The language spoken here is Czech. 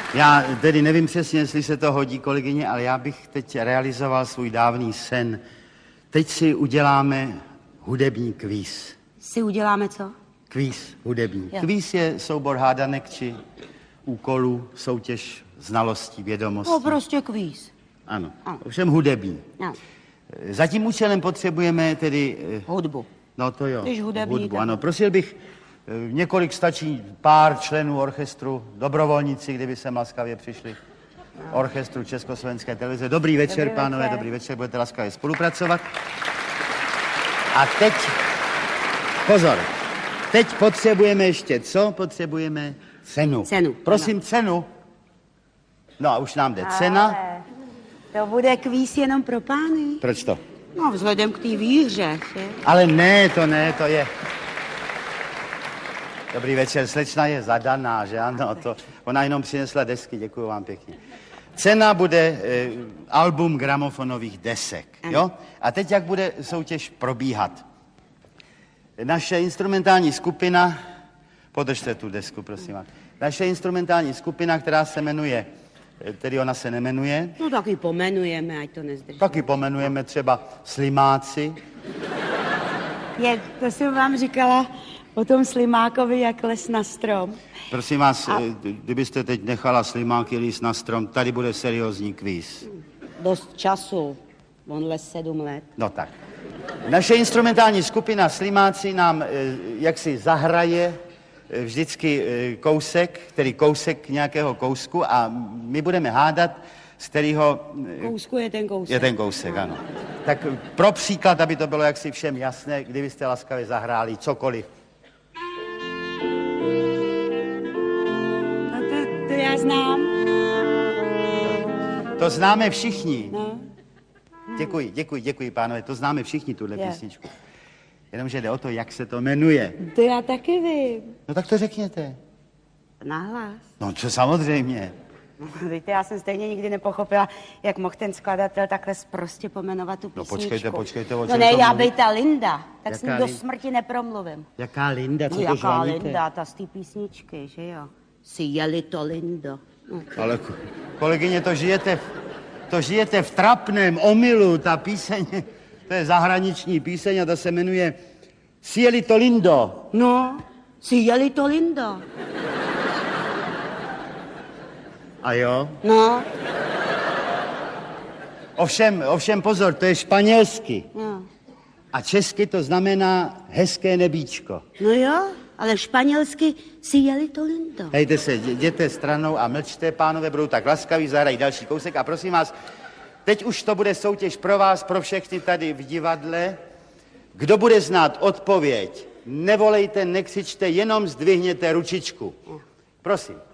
Já tedy nevím přesně, jestli se to hodí, kolegyně, ale já bych teď realizoval svůj dávný sen. Teď si uděláme hudební kvíz. Si uděláme co? Kvíz hudební. Jo. Kvíz je soubor hádanek či úkolů, soutěž znalostí, vědomostí. No, prostě kvíz. Ano, ovšem hudební. No. Za tím účelem potřebujeme tedy... Hudbu. No to jo. Když hudební, hudbu, tak... ano. Prosil bych, několik stačí pár členů orchestru, dobrovolníci, kdyby sem laskavě přišli. Orchestru Československé televize. Dobrý večer, pánové, dobrý večer, budete laskavě spolupracovat. A teď, pozor, teď potřebujeme ještě co? Potřebujeme cenu. Cenu. Prosím, ano. cenu. No a už nám jde cena. Ale to bude kvíz jenom pro pány. Proč to? No, vzhledem k té výhře, že? Ale ne, to je... Dobrý večer, slečna je zadaná, že ano, to, ona jenom přinesla desky, děkuji vám pěkně. Cena bude album gramofonových desek, jo? A teď jak bude soutěž probíhat? Naše instrumentální skupina, podržte tu desku, prosím vás. Naše instrumentální skupina, která se jmenuje, tedy ona se nemenuje. No taky pomenujeme, ať to nezdrží. Taky pomenujeme třeba Slimáci. To jsem vám říkala o tom Slimákovi, jak les na strom. Prosím vás, kdybyste teď nechala Slimáky líst na strom, tady bude seriózní kvíz. Dost času, on les 7 let. No tak. Naše instrumentální skupina Slimáci nám jaksi zahraje vždycky kousek, tedy kousek nějakého kousku a my budeme hádat, z kterého... Kousku je ten kousek. Je ten kousek, ano. Tak pro příklad, aby to bylo jaksi všem jasné, kdybyste laskavě zahráli cokoliv. No to já znám. To známe všichni. No. Děkuji, pánové, to známe všichni, tuhle písničku. Jenomže jde o to, jak se to jmenuje. To já taky vím. No tak to řekněte. Nahlas. No co samozřejmě. No, víte, já jsem stejně nikdy nepochopila, jak mohl ten skladatel takhle prostě pomenovat tu No písničku. počkejte, o No čem ne, to já mluví? bej ta Linda, tak s ní Jaká do smrti nepromluvím. Jaká Linda, co No to jaká žvaníte? Linda, ta z té písničky, že jo? Si jeli to Lindo. No, Ale kolegyně, to žijete v trapném omylu, ta píseň, to je zahraniční píseň a ta se jmenuje Si jeli to Lindo. no, si jeli to Lindo. A jo? No, Ovšem pozor, to je španělsky. no. A česky to znamená hezké nebíčko. No jo, ale španělsky si jeli to Lindo. Hejte se, jděte stranou a mlčte, pánové, budou tak laskaví, zahrají další kousek a prosím vás, teď už to bude soutěž pro vás, pro všechny tady v divadle. Kdo bude znát odpověď, nevolejte, nekřičte, jenom zdvihněte ručičku. Prosím.